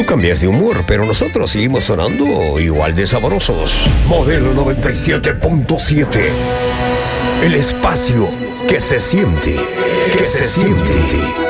Tú cambias de humor, pero nosotros seguimos sonando igual de sabrosos. Modelo 97.7. El espacio que se siente. Que se siente.